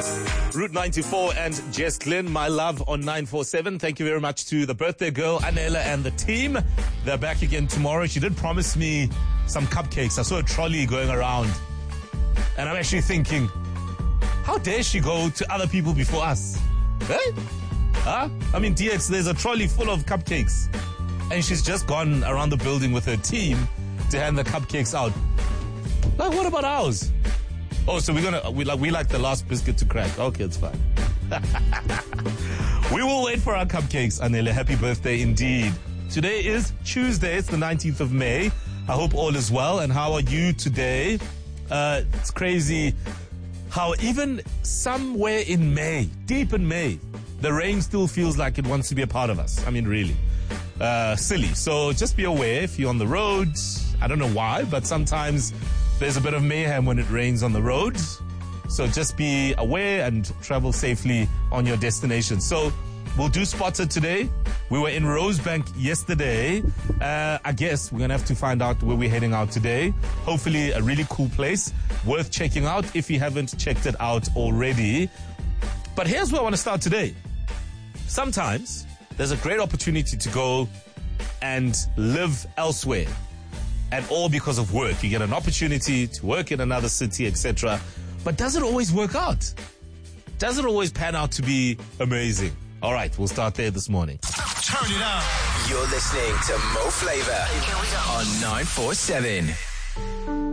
Route 94 and Jess Glynn, my love on 947. Thank you very much to the birthday girl, Anela, and the team. They're back again tomorrow. She did promise me some cupcakes. I saw a trolley going around. And I'm actually thinking, how dare she go to other people before us? Hey? Huh? I mean, DX, there's a trolley full of cupcakes. And she's just gone around the building with her team to hand the cupcakes out. Like, what about ours? Oh, so we like the last biscuit to crack. Okay, it's fine. We will wait for our cupcakes, Anele. Happy birthday indeed. Today is Tuesday. It's the 19th of May. I hope all is well. And how are you today? It's crazy how even somewhere in May, deep in May, the rain still feels like it wants to be a part of us. I mean, really. Silly. So just be aware if you're on the road. I don't know why, but sometimes there's a bit of mayhem when it rains on the roads. So just be aware and travel safely on your destination. So we'll do Spotted today. We were in Rosebank yesterday. I guess we're going to have to find out where we're heading out today. Hopefully a really cool place worth checking out if you haven't checked it out already. But here's where I want to start today. Sometimes there's a great opportunity to go and live elsewhere. And all because of work. You get an opportunity to work in another city, etc. But does it always work out? Does it always pan out to be amazing? All right, we'll start there this morning. Turn it up. You're listening to Mo Flavor on 947.